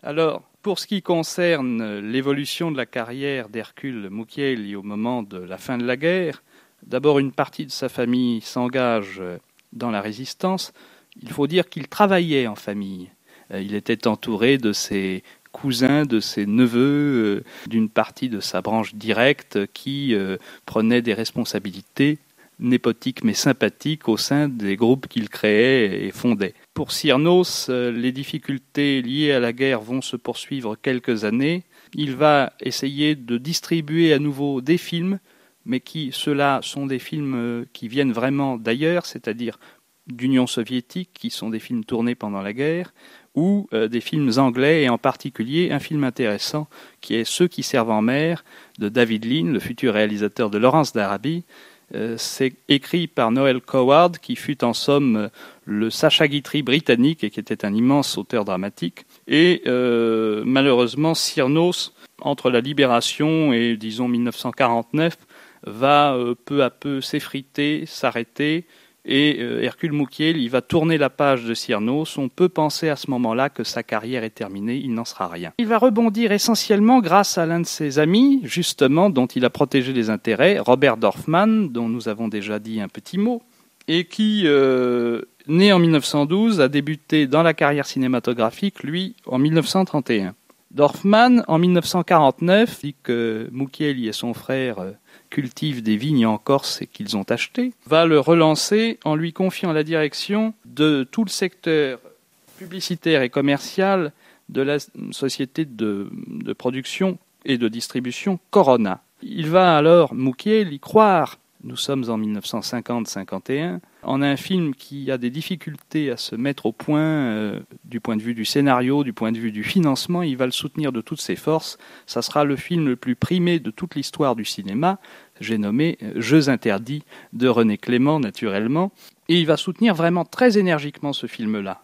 Alors, pour ce qui concerne l'évolution de la carrière d'Hercule Mucchielli au moment de la fin de la guerre, d'abord une partie de sa famille s'engage dans la résistance. Il faut dire qu'il travaillait en famille. Il était entouré de ses cousins, de ses neveux, d'une partie de sa branche directe qui prenait des responsabilités népotiques mais sympathiques au sein des groupes qu'il créait et fondait. Pour Cyrnos, les difficultés liées à la guerre vont se poursuivre quelques années. Il va essayer de distribuer à nouveau des films, mais ceux-là sont des films qui viennent vraiment d'ailleurs, c'est-à-dire d'Union soviétique, qui sont des films tournés pendant la guerre, ou des films anglais, et en particulier un film intéressant qui est Ceux qui servent en mer, de David Lean, le futur réalisateur de Lawrence d'Arabie. C'est écrit par Noel Coward, qui fut en somme le Sacha Guitry britannique et qui était un immense auteur dramatique. Et malheureusement, Cyrnos, entre la Libération et, disons, 1949, va peu à peu s'effriter, s'arrêter, et Hercule Mucchielli va tourner la page de Cyrnos. On peut penser à ce moment-là que sa carrière est terminée, il n'en sera rien. Il va rebondir essentiellement grâce à l'un de ses amis, justement, dont il a protégé les intérêts, Robert Dorfman, dont nous avons déjà dit un petit mot, et qui, né en 1912, a débuté dans la carrière cinématographique, lui, en 1931. Dorfman, en 1949, dit que Mucchielli et son frère cultivent des vignes en Corse et qu'ils ont achetées, va le relancer en lui confiant la direction de tout le secteur publicitaire et commercial de la société de production et de distribution Corona. Il va alors, Mucchielli, croire, nous sommes en 1950-51, en un film qui a des difficultés à se mettre au point du point de vue du scénario, du point de vue du financement. Il va le soutenir de toutes ses forces. Ça sera le film le plus primé de toute l'histoire du cinéma. J'ai nommé Jeux interdits de René Clément, naturellement. Et il va soutenir vraiment très énergiquement ce film-là.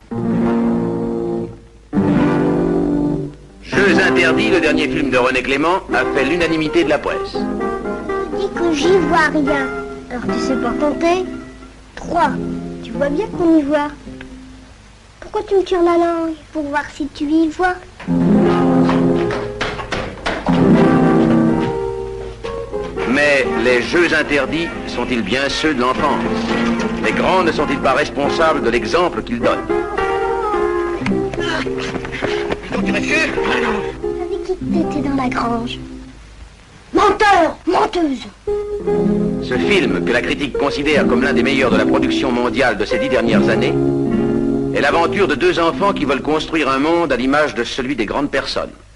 Jeux interdits, le dernier film de René Clément, a fait l'unanimité de la presse. Tu dis que j'y vois rien. Alors tu sais pas compter 3. Tu vois bien qu'on y voit. Pourquoi tu me tires la langue? Pour voir si tu y vois. Mais les jeux interdits sont-ils bien ceux de l'enfance? Les grands ne sont-ils pas responsables de l'exemple qu'ils donnent? Avec qui t'étais dans la grange? Menteur! Menteuse! Ce film, que la critique considère comme l'un des meilleurs de la production mondiale de ces 10 dernières années, est l'aventure de 2 enfants qui veulent construire un monde à l'image de celui des grandes personnes.